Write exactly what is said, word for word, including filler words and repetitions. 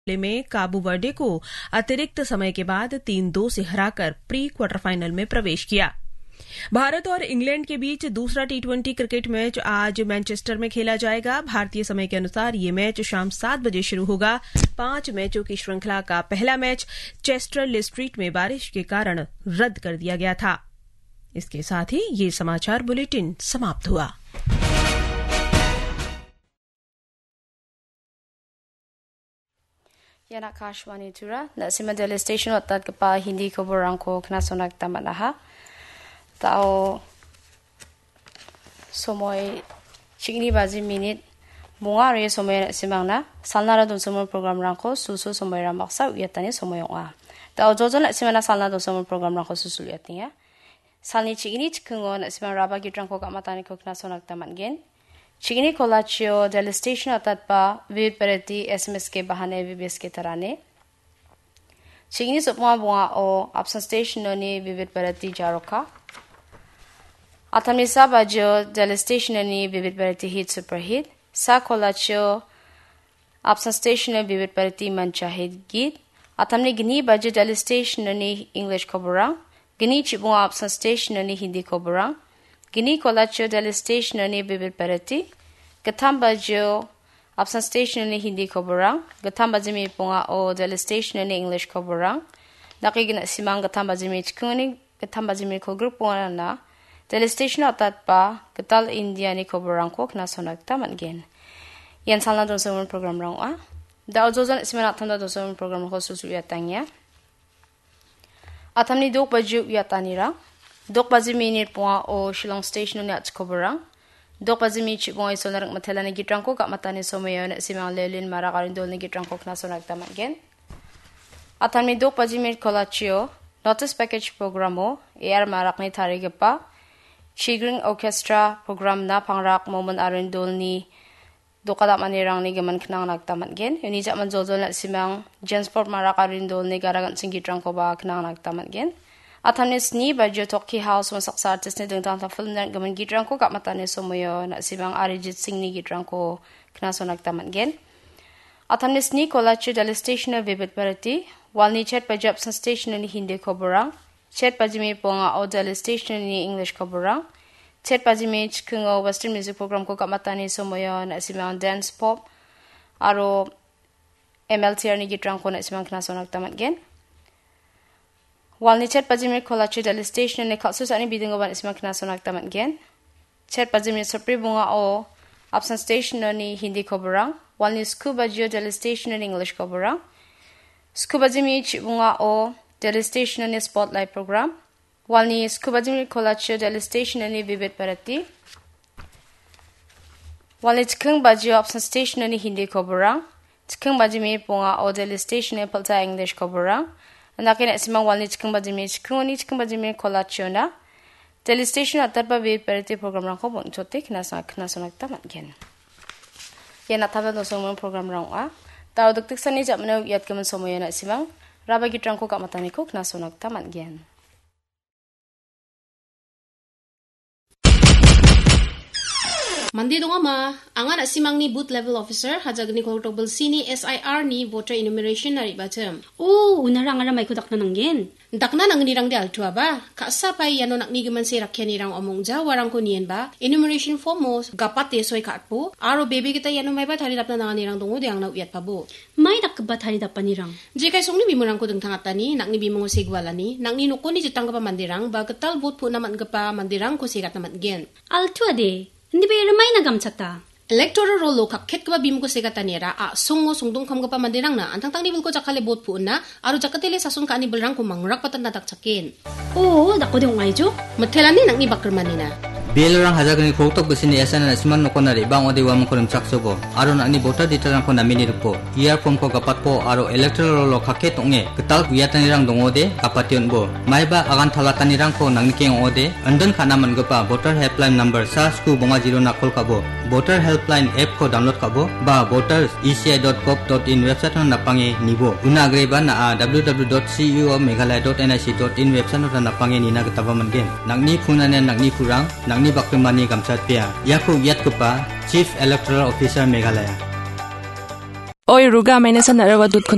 में काबू वर्दे को अतिरिक्त समय के बाद तीन दो से हराकर प्री क्वार्टर फाइनल में प्रवेश किया। भारत और इंग्लैंड के बीच दूसरा टी ट्वेंटी क्रिकेट मैच आज मैनचेस्टर में खेला जाएगा। भारतीय समय के अनुसार ये मैच शाम सात बजे शुरू होगा। पांच मैचों की श्रृंखला का पहला मैच चेस्टर ले स्ट्रीट में बारिश के कारण रद्द कर दिया गया था। इसके साथ ही ये समाचार बुलेटिन समाप्त हुआ। Yan Akashwani Tura, Nasima Delhi Station at Tatgapa Hindi Koboranko Knasonak Tamanaha. Tao Somoy Chigni Bazi Minute Mungari Somoy Simana, Salnara do Summer Program Ranko, Susu Somoyra Maxa, Yatani Somoyoa. Tao Jojon at Simana Salna do Summer Program Ranko Susuliatia. Salni Chigni Chikungon at Simaraba Gitranko Kamatanico Knasonak Tamangen. Chigni Kolachio Delhi Station Atatpa Vivid Parati S M S के बहाने विवेश के तराने Chigni Supma Bunga o Absent Station Noni Vivid Parati Jaroka Atamisa Bajo Delhi Station Noni Vivid Parati Hit Super Hit Sa Kolachio Absent Station Noni Vivid Parati Mancha Hit Git Atamni Gni Bajo Delhi Station Noni English Koborang Gni Chibunga Absent Station Noni Hindi Koborang Gini Kolachio Delhi Station Noni Vivid Parati Gatamba Jo Absent Station Noni Hindi Koborang Gatamba Jimi Punga o Delhi Station Noni English Koborang Nakigina Simang Gatamba Jimi Chikuni Gatamba Jimi Ko Group one na Delhi Station Atatpa Gatal India ni Koborang ko Knasonak Taman gen Yan Salna do Summer Program Rang a Da Ozozan Simana Tanda do Summer Program ko Susu Yatanya Atamni Dok Baju Yatanira Dok bazi minit punga o Shillong Station ni at Koborang. Dok bazi minit punga iso narang matela ni gitrangko ka mata ni somayo na simang lelin marakarindol ni gitrangko na sonag tamagen. Atan mi dok bazi minit kolachio notice package programo air marak ni tarigapa Chigring Orchestra program na pangrak momon arindol ni dokada manirang ni gaman knang nagtamagen. Yuni jak manzolzol na simang Jansport marakarindol ni garagan sing gitrangko ba knang nagtamagen. Atamnis ni Bajo Toki House masak sa artist ni dengtang ta film na gaman gitrang ko kapmatane somoyo na simang Arijit Singh ni gitrang ko knaso nagtaman gen. Atamnis ni Kolachio Delhi Station na Vivid Parati wal ni chat Bajo Absent Station ni Hindi Koborang chat Bajimi ponga o Delhi Station ni English Koborang chat Bajimi chkungo Western Music Program ko kapmatane somoyo na simang Dance Pop aro M L T R ni gitrang ko na simang knaso nagtaman gen. Walni chat pajimir Kolachio Delhi Station ne khalsus ani bidingo ban isma knaso nagtaman gen chat pajimir sorpri bunga o Absent Station ni Hindi Koborang walni Scuba Geo Delhi Station ni English Koborang Scuba Jimir bunga o Delhi Station ni Spotlight Program walni Scuba Jimir Kolachio Delhi Station ni Vivid Parati walni Chikung Bajio Absent Station ni Hindi Koborang Chikung Bajimir bunga o Delhi Station ni Palta English Koborang Nakin simang walni chikung bajimi chikung ni chikung bajimi Kolachio na Delhi Station atarpa Vivid Parati program rang ko bon chote knaso knaso nagtaman gen Yan ataba do somong program rang a tao duktik sani jamno yat kaman somoyo na simang raba gitrang ko kamatani ko knaso nagtaman gen Mandi donga ma anga na simang ni booth level officer hajagni collectable sini S I R ni voter enumeration na ribachem. Oh, unarang ara may kudak na nanggen. Dakna nang nirang di altua ba? Kaasa pa yano naknigaman si rakyan nirang omongja warang ko niyan ba? Enumeration form mo gapat tesoy kaatpo. Aro baby kita yano may ba taridap na nang nirang dungo di ang nauyat pa bo. May nakba taridap pa nirang. Jika song ni bimurang ko deng tangatani nakni bimongo sigwalani nakni nuko ni jitang ka pa mandirang bagatal vote po naman ka pa mandirang ko sigat naman gen. Altua de. Hindi ba ramay nagamsata? Electoral roll lo kakket ka ba bimo ko sigatanira a songo songdong kam ka pa mandirang na antang tang nibul ko jakale bot po na aro jakatele sasun ka ni belrang ko mangrak patan nataksakin. Oo, dako de ungay jo. Mathelani nang ni bakkerman nina. Bilarang hajagni khoktok besini asana na siman nokonari bang odi wam ko saksobo aro na ni voter detail ko namini rupo year form ko kapat po aro electoral lo kakket onge ketal kuyatanirang dongode kapation bo maiba agan thalatanirang ko nangnikeng ode andan khana mangapa voter helpline number sa sku bonga zero na kol kabo voter helpline app ko download kabo ba voters e c i dot gov dot in website na napange nibo una agreba na w w w dot c u o meghalaya dot n i c dot in website na napange nina ketaba mangen nangni khunane nangni kurang ni bakmani gamsat pia yaku yat kupa Chief Electoral Officer Meghalaya Oi ruga maine sanarawa dut